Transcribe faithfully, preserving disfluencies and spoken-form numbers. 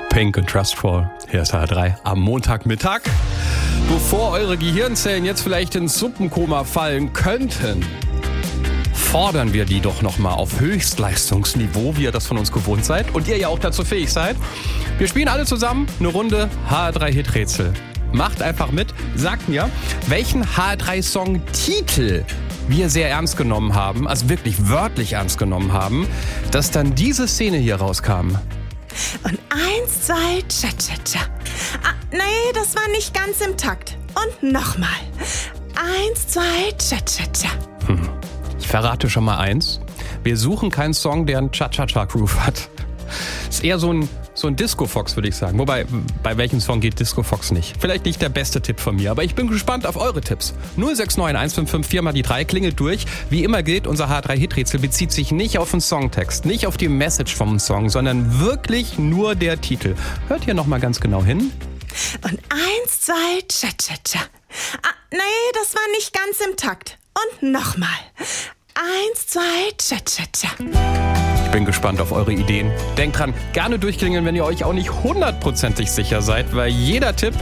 Pink und Trustful. Hier ist H drei am Montagmittag. Bevor eure Gehirnzellen jetzt vielleicht ins Suppenkoma fallen könnten, fordern wir die doch nochmal auf Höchstleistungsniveau, wie ihr das von uns gewohnt seid und ihr ja auch dazu fähig seid. Wir spielen alle zusammen eine Runde H drei Hiträtsel. Macht einfach mit, sagt mir, welchen H drei Song-Titel wir sehr ernst genommen haben, also wirklich wörtlich ernst genommen haben, dass dann diese Szene hier rauskam. Und eins, zwei, tcha, tcha, tcha. Ah, nee, das war nicht ganz im Takt. Und nochmal. Eins, zwei, tcha, tcha, tcha. Hm. Ich verrate schon mal eins. Wir suchen keinen Song, der einen Cha-Cha-Cha-Groove hat. Ist eher so ein, so ein Disco-Fox, würde ich sagen. Wobei, bei welchem Song geht Disco-Fox nicht? Vielleicht nicht der beste Tipp von mir, aber ich bin gespannt auf eure Tipps. null sechs neun eins fünf fünf vier mal die drei, klingelt durch. Wie immer gilt, unser H drei Hiträtsel bezieht sich nicht auf den Songtext, nicht auf die Message vom Song, sondern wirklich nur der Titel. Hört hier nochmal ganz genau hin. Und eins, zwei, tcha, tcha, tcha. Ah, nee, das war nicht ganz im Takt. Und nochmal. Eins, zwei, tcha, tcha, tcha. Ich bin gespannt auf eure Ideen. Denkt dran, gerne durchklingeln, wenn ihr euch auch nicht hundertprozentig sicher seid, weil jeder Tipp